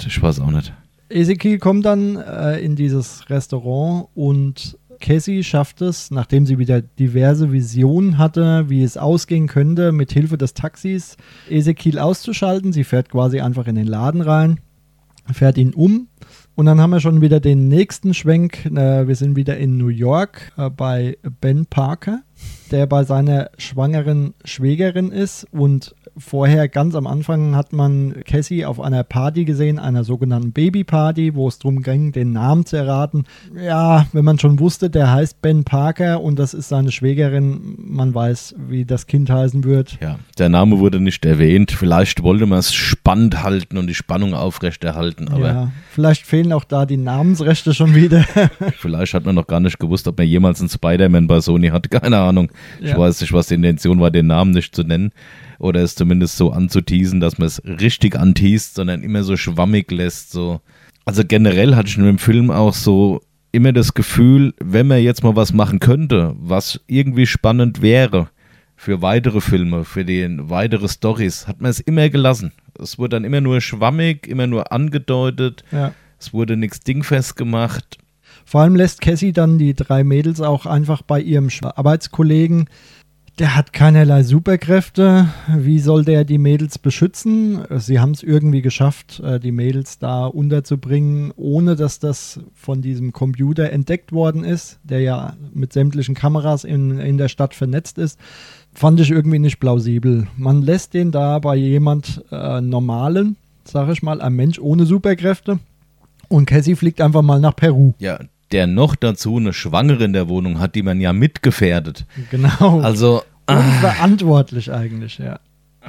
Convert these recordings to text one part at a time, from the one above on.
Ich weiß auch nicht. Ezekiel kommt dann in dieses Restaurant und Cassie schafft es, nachdem sie wieder diverse Visionen hatte, wie es ausgehen könnte, mit Hilfe des Taxis Ezekiel auszuschalten. Sie fährt quasi einfach in den Laden rein, fährt ihn um. Und dann haben wir schon wieder den nächsten Schwenk. Wir sind wieder in New York bei Ben Parker, der bei seiner schwangeren Schwägerin ist. Und vorher, ganz am Anfang, hat man Cassie auf einer Party gesehen, einer sogenannten Babyparty, wo es darum ging, den Namen zu erraten. Ja, wenn man schon wusste, der heißt Ben Parker und das ist seine Schwägerin, man weiß, wie das Kind heißen wird. Ja, der Name wurde nicht erwähnt. Vielleicht wollte man es spannend halten und die Spannung aufrechterhalten, aber ja, vielleicht fehlen auch da die Namensrechte schon wieder. vielleicht hat man noch gar nicht gewusst, ob man jemals einen Spider-Man bei Sony hat. Keine Ahnung. Ich weiß nicht, was die Intention war, den Namen nicht zu nennen. Oder es zumindest so anzuteasen, dass man es richtig anteast, sondern immer so schwammig lässt. So. Also generell hatte ich in dem Film auch so immer das Gefühl, wenn man jetzt mal was machen könnte, was irgendwie spannend wäre für weitere Filme, für weitere Storys, hat man es immer gelassen. Es wurde dann immer nur schwammig, immer nur angedeutet. Ja. Es wurde nichts dingfest gemacht. Vor allem lässt Cassie dann die 3 Mädels auch einfach bei ihrem Arbeitskollegen. Der hat keinerlei Superkräfte. Wie soll der die Mädels beschützen? Sie haben es irgendwie geschafft, die Mädels da unterzubringen, ohne dass das von diesem Computer entdeckt worden ist, der ja mit sämtlichen Kameras in der Stadt vernetzt ist. Fand ich irgendwie nicht plausibel. Man lässt den da bei jemand Normalen, sag ich mal, ein Mensch ohne Superkräfte. Und Cassie fliegt einfach mal nach Peru. Ja, der noch dazu eine Schwangere in der Wohnung hat, die man ja mitgefährdet. Genau. Also unverantwortlich eigentlich, ja.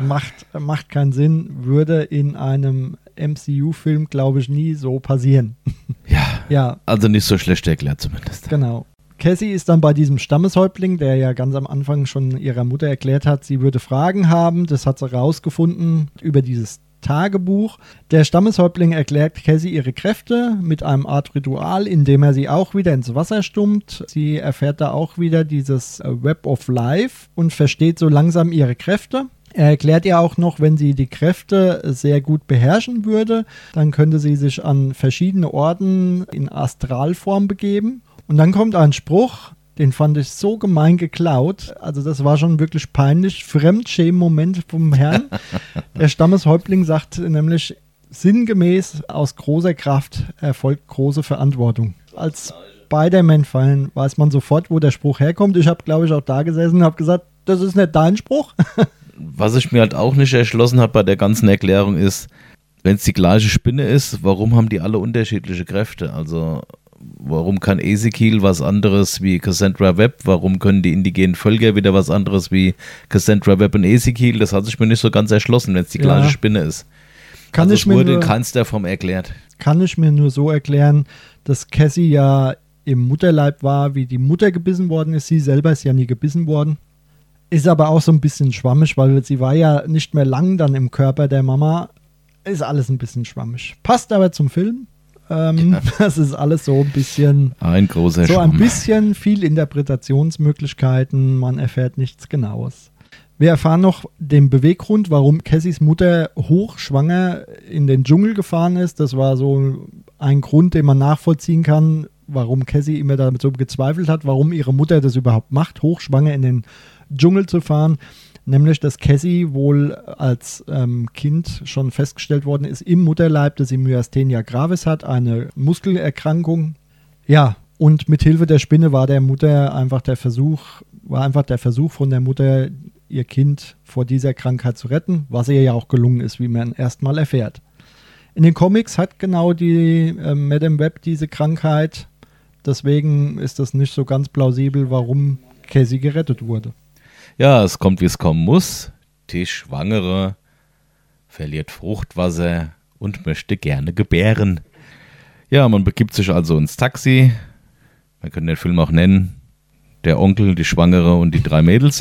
Macht keinen Sinn, würde in einem MCU-Film, glaube ich, nie so passieren. Ja, also nicht so schlecht erklärt zumindest. Genau. Cassie ist dann bei diesem Stammeshäuptling, der ja ganz am Anfang schon ihrer Mutter erklärt hat, sie würde Fragen haben. Das hat sie rausgefunden über dieses Tagebuch. Der Stammeshäuptling erklärt Cassie ihre Kräfte mit einem Art Ritual, in dem er sie auch wieder ins Wasser stummt. Sie erfährt da auch wieder dieses Web of Life und versteht so langsam ihre Kräfte. Er erklärt ihr auch noch, wenn sie die Kräfte sehr gut beherrschen würde, dann könnte sie sich an verschiedene Orten in Astralform begeben. Und dann kommt ein Spruch, den fand ich so gemein geklaut. Also das war schon wirklich peinlich. Fremdschämen-Moment vom Herrn. Der Stammeshäuptling sagt nämlich sinngemäß, aus großer Kraft erfolgt große Verantwortung. Als Spider-Man-Fan weiß man sofort, wo der Spruch herkommt. Ich habe, glaube ich, auch da gesessen und habe gesagt, das ist nicht dein Spruch. Was ich mir halt auch nicht erschlossen habe bei der ganzen Erklärung ist, wenn es die gleiche Spinne ist, warum haben die alle unterschiedliche Kräfte? Also warum kann Ezekiel was anderes wie Cassandra Webb? Warum können die indigenen Völker wieder was anderes wie Cassandra Webb und Ezekiel? Das hat sich mir nicht so ganz erschlossen, wenn es die gleiche Spinne ist. Es wurde in keinster Form erklärt. Kann ich mir nur so erklären, dass Cassie ja im Mutterleib war, wie die Mutter gebissen worden ist. Sie selber ist ja nie gebissen worden. Ist aber auch so ein bisschen schwammig, weil sie war ja nicht mehr lang dann im Körper der Mama. Ist alles ein bisschen schwammig. Passt aber zum Film. Das ist alles so ein bisschen ein großer so Schwamm. ein bisschen viel Interpretationsmöglichkeiten, man erfährt nichts Genaues. Wir erfahren noch den Beweggrund, warum Cassies Mutter hochschwanger in den Dschungel gefahren ist. Das war so ein Grund, den man nachvollziehen kann, warum Cassie immer damit so gezweifelt hat, warum ihre Mutter das überhaupt macht, hochschwanger in den Dschungel zu fahren. Nämlich, dass Cassie wohl als Kind schon festgestellt worden ist im Mutterleib, dass sie Myasthenia gravis hat, eine Muskelerkrankung. Ja, und mit Hilfe der Spinne war einfach der Versuch von der Mutter, ihr Kind vor dieser Krankheit zu retten, was ihr ja auch gelungen ist, wie man erstmal erfährt. In den Comics hat genau die Madame Web diese Krankheit, deswegen ist das nicht so ganz plausibel, warum Cassie gerettet wurde. Ja, es kommt, wie es kommen muss. Die Schwangere verliert Fruchtwasser und möchte gerne gebären. Ja, man begibt sich also ins Taxi. Wir können den Film auch nennen. Der Onkel, die Schwangere und die 3 Mädels.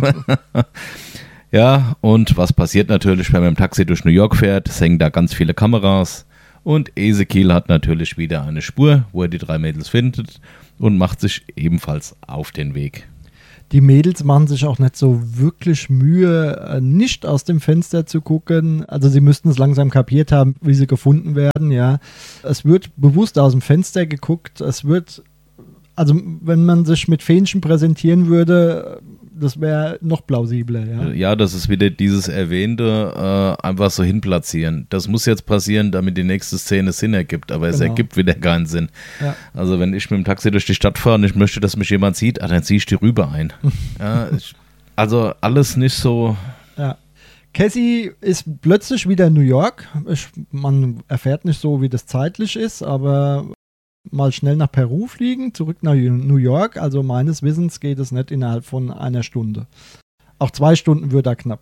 Ja, und was passiert natürlich, wenn man im Taxi durch New York fährt? Es hängen da ganz viele Kameras. Und Ezekiel hat natürlich wieder eine Spur, wo er die 3 Mädels findet und macht sich ebenfalls auf den Weg. Die Mädels machen sich auch nicht so wirklich Mühe, nicht aus dem Fenster zu gucken. Also sie müssten es langsam kapiert haben, wie sie gefunden werden, ja. Es wird bewusst aus dem Fenster geguckt. Es wird, also wenn man sich mit Fähnchen präsentieren würde, das wäre noch plausibler, ja. Ja, das ist wieder dieses Erwähnte, einfach so hinplatzieren. Das muss jetzt passieren, damit die nächste Szene Sinn ergibt, aber es ergibt wieder keinen Sinn. Ja. Also wenn ich mit dem Taxi durch die Stadt fahre und ich möchte, dass mich jemand sieht, dann ziehe ich die Rübe ein. Ja, also alles nicht so... Ja. Cassie ist plötzlich wieder in New York. Man erfährt nicht so, wie das zeitlich ist, aber... mal schnell nach Peru fliegen, zurück nach New York. Also meines Wissens geht es nicht innerhalb von einer Stunde. Auch 2 Stunden wird da knapp.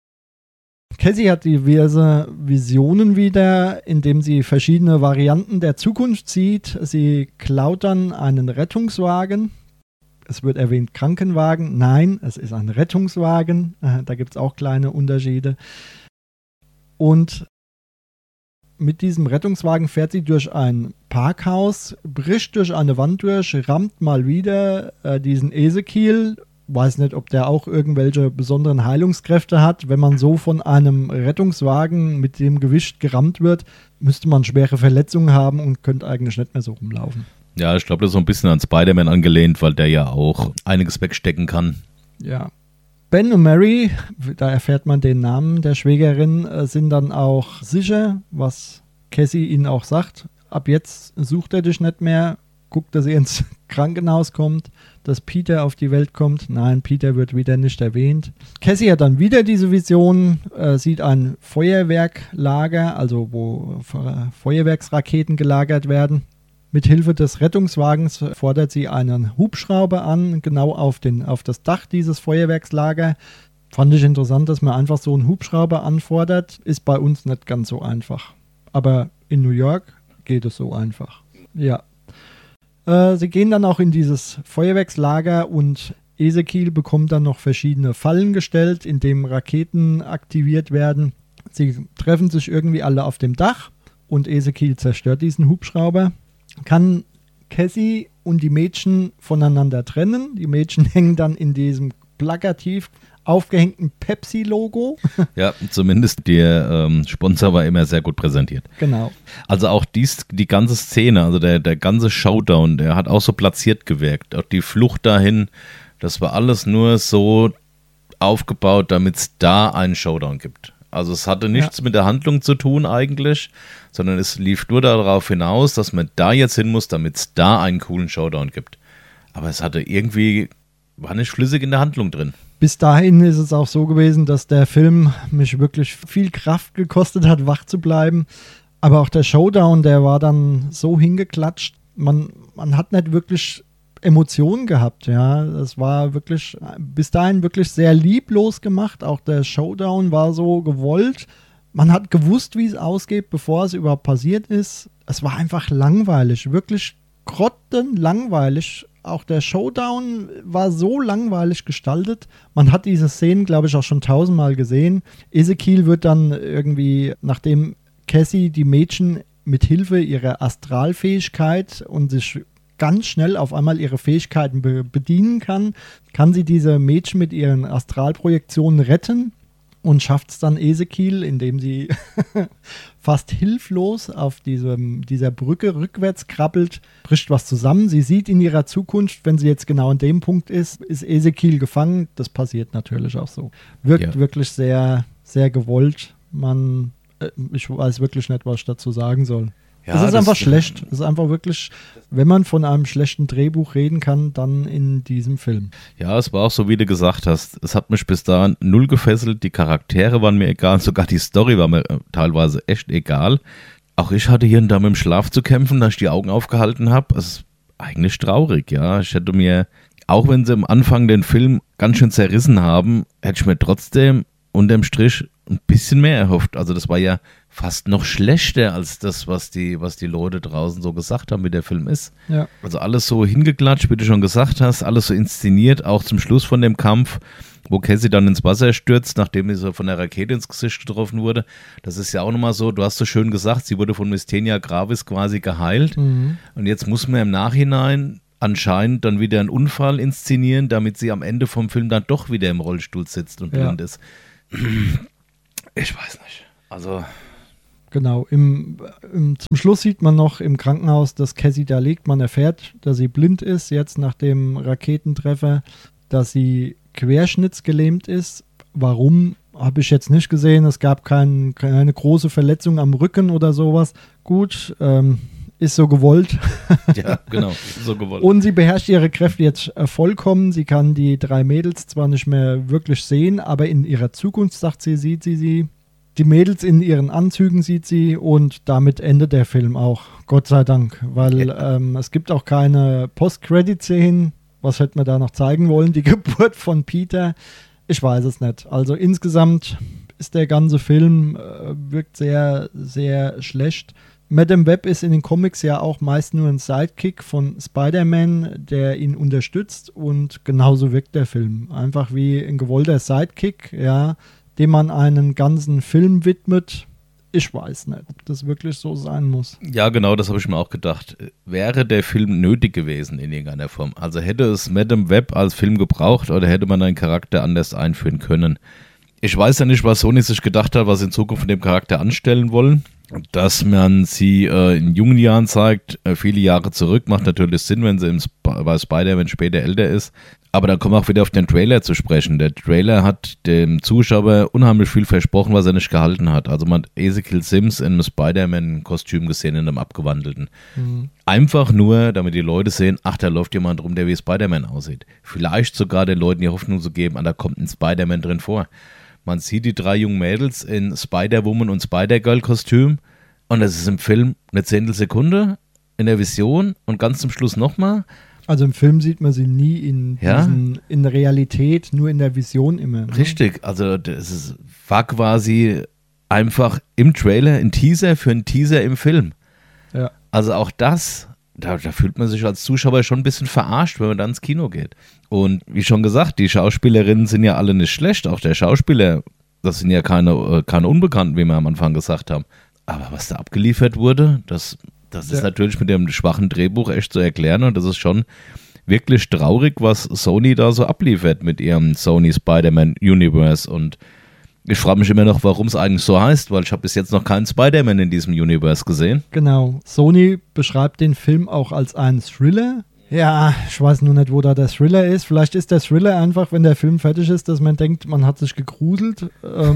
Cassie hat diverse Visionen wieder, indem sie verschiedene Varianten der Zukunft sieht. Sie klaut dann einen Rettungswagen. Es wird erwähnt Krankenwagen. Nein, es ist ein Rettungswagen. Da gibt es auch kleine Unterschiede. Und mit diesem Rettungswagen fährt sie durch ein Parkhaus, bricht durch eine Wand durch, rammt mal wieder diesen Ezekiel. Weiß nicht, ob der auch irgendwelche besonderen Heilungskräfte hat. Wenn man so von einem Rettungswagen mit dem Gewicht gerammt wird, müsste man schwere Verletzungen haben und könnte eigentlich nicht mehr so rumlaufen. Ja, ich glaube, das ist so ein bisschen an Spider-Man angelehnt, weil der ja auch einiges wegstecken kann. Ja. Ben und Mary, da erfährt man den Namen der Schwägerin, sind dann auch sicher, was Cassie ihnen auch sagt. Ab jetzt sucht er dich nicht mehr, guckt, dass er ins Krankenhaus kommt, dass Peter auf die Welt kommt. Nein, Peter wird wieder nicht erwähnt. Cassie hat dann wieder diese Vision, sieht ein Feuerwerklager, also wo Feuerwerksraketen gelagert werden. Mit Hilfe des Rettungswagens fordert sie einen Hubschrauber an, genau auf das Dach dieses Feuerwerkslager. Fand ich interessant, dass man einfach so einen Hubschrauber anfordert. Ist bei uns nicht ganz so einfach. Aber in New York geht es so einfach. Ja. Sie gehen dann auch in dieses Feuerwerkslager und Ezekiel bekommt dann noch verschiedene Fallen gestellt, in denen Raketen aktiviert werden. Sie treffen sich irgendwie alle auf dem Dach und Ezekiel zerstört diesen Hubschrauber. Kann Cassie und die Mädchen voneinander trennen. Die Mädchen hängen dann in diesem plakativ aufgehängten Pepsi-Logo. Ja, zumindest der Sponsor war immer sehr gut präsentiert. Genau. Also auch die ganze Szene, also der ganze Showdown, der hat auch so platziert gewirkt. Auch die Flucht dahin, das war alles nur so aufgebaut, damit es da einen Showdown gibt. Also es hatte nichts mit der Handlung zu tun eigentlich, sondern es lief nur darauf hinaus, dass man da jetzt hin muss, damit es da einen coolen Showdown gibt. Aber es hatte irgendwie, war nicht schlüssig in der Handlung drin. Bis dahin ist es auch so gewesen, dass der Film mich wirklich viel Kraft gekostet hat, wach zu bleiben. Aber auch der Showdown, der war dann so hingeklatscht, man hat nicht wirklich Emotionen gehabt, ja. Das war wirklich bis dahin wirklich sehr lieblos gemacht. Auch der Showdown war so gewollt. Man hat gewusst, wie es ausgeht, bevor es überhaupt passiert ist. Es war einfach langweilig, wirklich grottenlangweilig. Auch der Showdown war so langweilig gestaltet. Man hat diese Szenen, glaube ich, auch schon 1000-mal gesehen. Ezekiel wird dann irgendwie, nachdem Cassie die Mädchen mit Hilfe ihrer Astralfähigkeit und sich ganz schnell auf einmal ihre Fähigkeiten bedienen kann sie diese Mädchen mit ihren Astralprojektionen retten und schafft es dann Ezekiel, indem sie fast hilflos auf dieser Brücke rückwärts krabbelt, bricht was zusammen. Sie sieht in ihrer Zukunft, wenn sie jetzt genau an dem Punkt ist Ezekiel gefangen. Das passiert natürlich auch so. Wirkt wirklich sehr, sehr gewollt. Ich weiß wirklich nicht, was ich dazu sagen soll. Ja, es ist einfach schlecht. Es ist einfach wirklich, wenn man von einem schlechten Drehbuch reden kann, dann in diesem Film. Ja, es war auch so, wie du gesagt hast. Es hat mich bis dahin null gefesselt. Die Charaktere waren mir egal. Sogar die Story war mir teilweise echt egal. Auch ich hatte hier und da mit dem Schlaf zu kämpfen, da ich die Augen aufgehalten habe. Es ist eigentlich traurig, ja. Ich hätte mir, auch wenn sie am Anfang den Film ganz schön zerrissen haben, hätte ich mir trotzdem unterm Strich ein bisschen mehr erhofft. Also das war ja fast noch schlechter als das, was die Leute draußen so gesagt haben, wie der Film ist. Ja. Also alles so hingeklatscht, wie du schon gesagt hast, alles so inszeniert, auch zum Schluss von dem Kampf, wo Cassie dann ins Wasser stürzt, nachdem sie so von der Rakete ins Gesicht getroffen wurde. Das ist ja auch nochmal so, du hast so schön gesagt, sie wurde von Myasthenia Gravis quasi geheilt. Und jetzt muss man im Nachhinein anscheinend dann wieder einen Unfall inszenieren, damit sie am Ende vom Film dann doch wieder im Rollstuhl sitzt und blind ist. Ich weiß nicht. Also... Genau, zum Schluss sieht man noch im Krankenhaus, dass Cassie da liegt. Man erfährt, dass sie blind ist, jetzt nach dem Raketentreffer, dass sie querschnittsgelähmt ist. Warum, habe ich jetzt nicht gesehen. Es gab keine große Verletzung am Rücken oder sowas. Gut, ist so gewollt. Ja, genau, so gewollt. Und sie beherrscht ihre Kräfte jetzt vollkommen. Sie kann die 3 Mädels zwar nicht mehr wirklich sehen, aber in ihrer Zukunft, sagt sie, sieht sie. Die Mädels in ihren Anzügen sieht sie und damit endet der Film auch. Gott sei Dank, weil es gibt auch keine Post-Credit-Szenen. Was hätten wir da noch zeigen wollen? Die Geburt von Peter? Ich weiß es nicht. Also insgesamt ist der ganze Film wirkt sehr, sehr schlecht. Madame Web ist in den Comics ja auch meist nur ein Sidekick von Spider-Man, der ihn unterstützt, und genauso wirkt der Film. Einfach wie ein gewollter Sidekick, ja, dem man einen ganzen Film widmet. Ich weiß nicht, ob das wirklich so sein muss. Ja, genau, das habe ich mir auch gedacht. Wäre der Film nötig gewesen in irgendeiner Form? Also hätte es Madame Web als Film gebraucht oder hätte man einen Charakter anders einführen können? Ich weiß ja nicht, was Sony sich gedacht hat, was sie in Zukunft von dem Charakter anstellen wollen. Dass man sie in jungen Jahren zeigt, viele Jahre zurück, macht natürlich Sinn, wenn sie bei Spider-Man später älter ist. Aber dann kommen wir auch wieder auf den Trailer zu sprechen. Der Trailer hat dem Zuschauer unheimlich viel versprochen, was er nicht gehalten hat. Also man hat Ezekiel Sims in einem Spider-Man-Kostüm gesehen, in einem abgewandelten. Mhm. Einfach nur, damit die Leute sehen, ach, da läuft jemand rum, der wie Spider-Man aussieht. Vielleicht sogar den Leuten die Hoffnung zu geben, da kommt ein Spider-Man drin vor. Man sieht die 3 jungen Mädels in Spider-Woman und Spider-Girl-Kostüm und das ist im Film eine Zehntelsekunde in der Vision und ganz zum Schluss nochmal. Also im Film sieht man sie nie in der Realität, nur in der Vision immer. Ne? Richtig, also war quasi einfach im Trailer ein Teaser für einen Teaser im Film. Ja. Also auch das, da fühlt man sich als Zuschauer schon ein bisschen verarscht, wenn man dann ins Kino geht. Und wie schon gesagt, die Schauspielerinnen sind ja alle nicht schlecht, auch der Schauspieler, das sind ja keine Unbekannten, wie wir am Anfang gesagt haben. Aber was da abgeliefert wurde, das ist natürlich mit dem schwachen Drehbuch echt zu erklären und das ist schon wirklich traurig, was Sony da so abliefert mit ihrem Sony Spider-Man Universe. Und ich frage mich immer noch, warum es eigentlich so heißt, weil ich habe bis jetzt noch keinen Spider-Man in diesem Universe gesehen. Genau. Sony beschreibt den Film auch als einen Thriller. Ja, ich weiß nur nicht, wo da der Thriller ist. Vielleicht ist der Thriller einfach, wenn der Film fertig ist, dass man denkt, man hat sich gegruselt,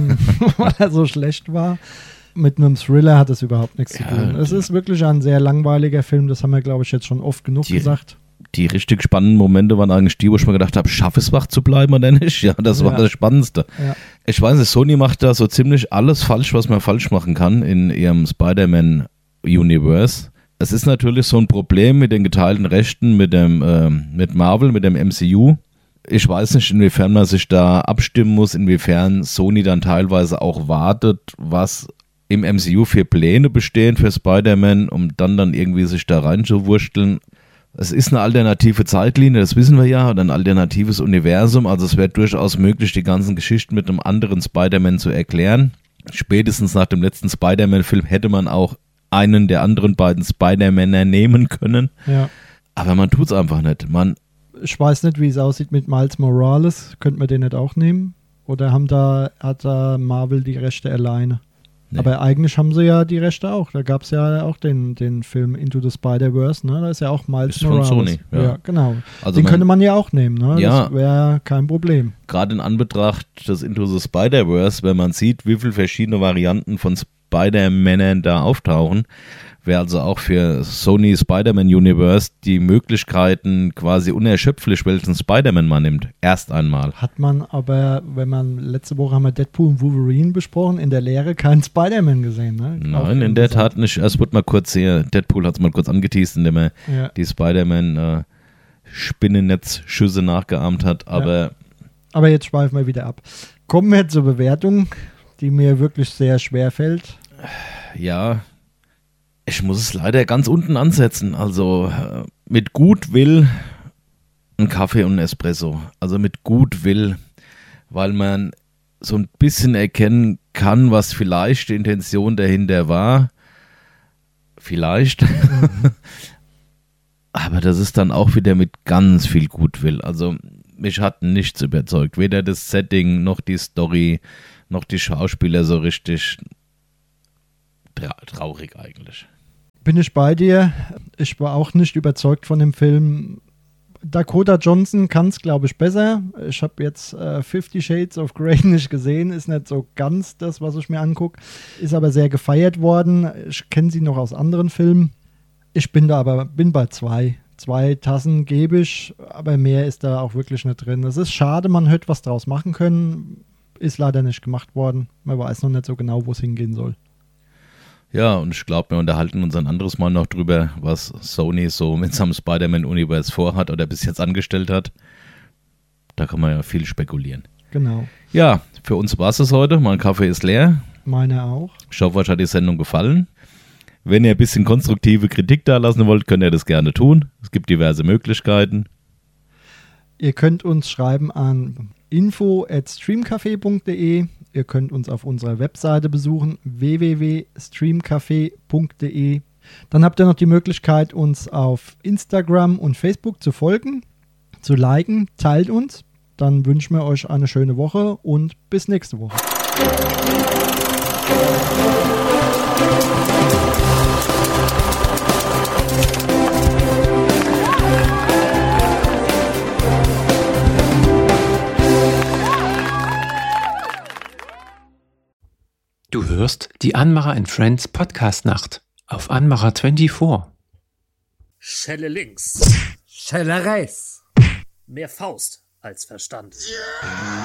weil er so schlecht war. Mit einem Thriller hat das überhaupt nichts zu tun. Es ist wirklich ein sehr langweiliger Film, das haben wir, glaube ich, jetzt schon oft genug gesagt. Die richtig spannenden Momente waren eigentlich die, wo ich mir gedacht habe, schaffe es wach zu bleiben oder nicht? Ja, das war das Spannendste. Ja. Ich weiß nicht, Sony macht da so ziemlich alles falsch, was man falsch machen kann in ihrem Spider-Man-Universe. Es ist natürlich so ein Problem mit den geteilten Rechten mit Marvel, mit dem MCU. Ich weiß nicht, inwiefern man sich da abstimmen muss, inwiefern Sony dann teilweise auch wartet, was im MCU für Pläne bestehen für Spider-Man, um dann irgendwie sich da reinzuwursteln. Es ist eine alternative Zeitlinie, das wissen wir ja, oder ein alternatives Universum, also es wäre durchaus möglich, die ganzen Geschichten mit einem anderen Spider-Man zu erklären. Spätestens nach dem letzten Spider-Man-Film hätte man auch einen der anderen beiden Spider-Männer nehmen können, aber man tut es einfach nicht. Ich weiß nicht, wie es aussieht mit Miles Morales, könnte man den nicht auch nehmen? Oder hat da Marvel die Rechte alleine? Nee. Aber eigentlich haben sie ja die Rechte auch. Da gab es ja auch den Film Into the Spider-Verse, ne? Da ist ja auch Miles Morales. Von Sony, ja, genau. Also den könnte man ja auch nehmen, ne? Ja, das wäre kein Problem. Gerade in Anbetracht des Into the Spider-Verse, wenn man sieht, wie viele verschiedene Varianten von Spider-Männern da auftauchen, wäre also auch für Sony Spider-Man-Universe die Möglichkeiten quasi unerschöpflich, welchen Spider-Man man nimmt. Erst einmal. Hat man aber, letzte Woche haben wir Deadpool und Wolverine besprochen, in der Lehre keinen Spider-Man gesehen, ne? Nein, in der Tat nicht. Es wird mal kurz hier, Deadpool hat es mal kurz angeteased, indem er die Spider-Man Spinnennetzschüsse nachgeahmt hat, aber jetzt schweifen wir wieder ab. Kommen wir zur Bewertung, die mir wirklich sehr schwer fällt. Ja, ich muss es leider ganz unten ansetzen. Also mit Gutwill ein Kaffee und ein Espresso. Also mit Gutwill, weil man so ein bisschen erkennen kann, was vielleicht die Intention dahinter war. Vielleicht. Aber das ist dann auch wieder mit ganz viel Gutwill. Also mich hat nichts überzeugt. Weder das Setting, noch die Story, noch die Schauspieler so richtig traurig eigentlich. Bin ich bei dir. Ich war auch nicht überzeugt von dem Film. Dakota Johnson kann es, glaube ich, besser. Ich habe jetzt 50 Shades of Grey nicht gesehen. Ist nicht so ganz das, was ich mir angucke. Ist aber sehr gefeiert worden. Ich kenne sie noch aus anderen Filmen. Ich bin bei 2. 2 Tassen gebe ich, aber mehr ist da auch wirklich nicht drin. Es ist schade, man hätte was draus machen können. Ist leider nicht gemacht worden. Man weiß noch nicht so genau, wo es hingehen soll. Ja, und ich glaube, wir unterhalten uns ein anderes Mal noch drüber, was Sony so mit seinem Spider-Man-Universum vorhat oder bis jetzt angestellt hat. Da kann man ja viel spekulieren. Genau. Ja, für uns war es heute. Mein Kaffee ist leer. Meiner auch. Ich hoffe, euch hat die Sendung gefallen. Wenn ihr ein bisschen konstruktive Kritik da lassen wollt, könnt ihr das gerne tun. Es gibt diverse Möglichkeiten. Ihr könnt uns schreiben an info@streamcafé.de. Ihr könnt uns auf unserer Webseite besuchen, www.streamcafé.de. Dann habt ihr noch die Möglichkeit, uns auf Instagram und Facebook zu folgen, zu liken. Teilt uns. Dann wünschen wir euch eine schöne Woche und bis nächste Woche. Du hörst die Anmacher & Friends Podcast-Nacht auf Anmacher 24. Schelle links. Schelle rechts. Mehr Faust als Verstand.